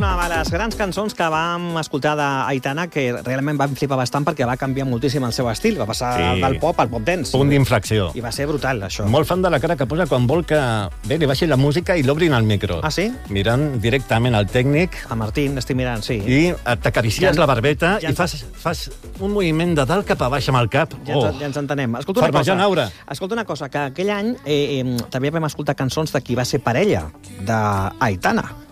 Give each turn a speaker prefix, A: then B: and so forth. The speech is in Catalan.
A: una de les grans cançons que vam escoltar d'Aitana, que realment vam flipar bastant perquè va canviar moltíssim el seu estil. Va passar del pop al pop dance.
B: Punt d'inflexió.
A: I va ser brutal, això.
B: Molt fan de la cara que posa quan vol que li baixi la música i l'obrin al micro.
A: Ah, sí?
B: Mirant directament al tècnic.
A: A Martín, l'estic mirant, sí.
B: I t'acaricies la barbeta i fas un moviment de dalt cap a baix amb el cap.
A: Ja ens entenem. Escolta una cosa, que aquell any també vam escoltar cançons de qui va ser parella d'Aitana.